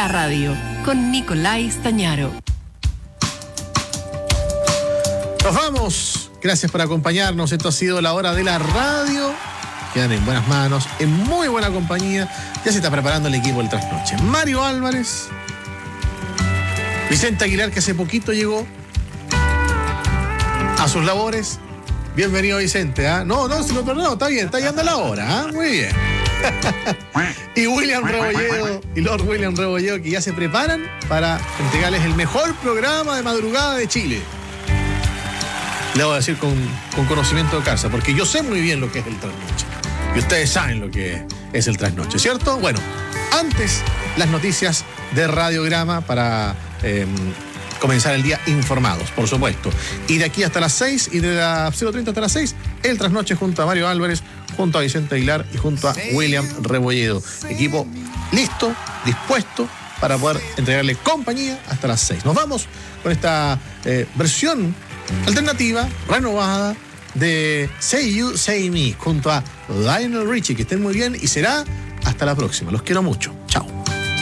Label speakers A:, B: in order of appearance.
A: la radio con Nicolai Stañaro.
B: Nos vamos. Gracias por acompañarnos. Esto ha sido la hora de la radio. Quedan en buenas manos, en muy buena compañía. Ya se está preparando el equipo del trasnoche. Mario Álvarez, Vicente Aguilar, que hace poquito llegó a sus labores. Bienvenido, Vicente. No, está bien, está llegando la hora. Muy bien. Y William Rebolledo y Lord William Rebolledo, que ya se preparan para entregarles el mejor programa de madrugada de Chile. Le voy a decir con conocimiento de casa, porque yo sé muy bien lo que es el trasnoche. Y ustedes saben lo que es el trasnoche, ¿cierto? Bueno, antes las noticias de Radiograma para comenzar el día informados, por supuesto. Y de aquí hasta las 6 y de las 0:30 hasta las 6, el trasnoche junto a Mario Álvarez, junto a Vicente Aguilar y junto a William Rebolledo. Equipo listo, dispuesto para poder entregarle compañía hasta las 6. Nos vamos con esta versión alternativa, renovada, de Say You, Say Me, junto a Lionel Richie. Que estén muy bien y será hasta la próxima. Los quiero mucho. Chao.